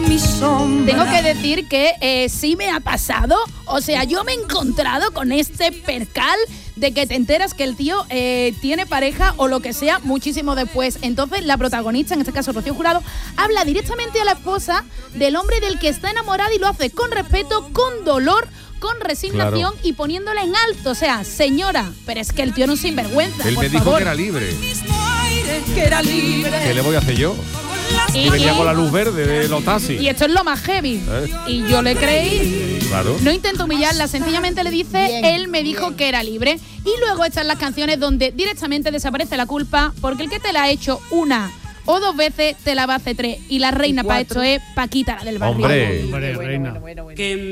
mi sombra. Tengo que decir que sí me ha pasado. O sea, yo me he encontrado con este percal de que te enteras que el tío tiene pareja o lo que sea muchísimo después. Entonces la protagonista, en este caso Rocío Jurado, habla directamente a la esposa del hombre del que está enamorada y lo hace con respeto, con dolor, con resignación, claro, y poniéndola en alto. O sea, señora, pero es que el tío no es sinvergüenza. Él por me dijo favor. que era libre. Que era libre. ¿Qué le voy a hacer yo? Y venía con la luz verde de los taxis. Y esto es lo más heavy. Y yo le creí. Claro. No intento humillarla, sencillamente le dice, bien, él me dijo bien, que era libre. Y luego están las canciones donde directamente desaparece la culpa, porque el que te la ha hecho una o dos veces te la va a hacer tres. Y la reina para esto es Paquita, la del barrio. Hombre, Hombre, reina. Que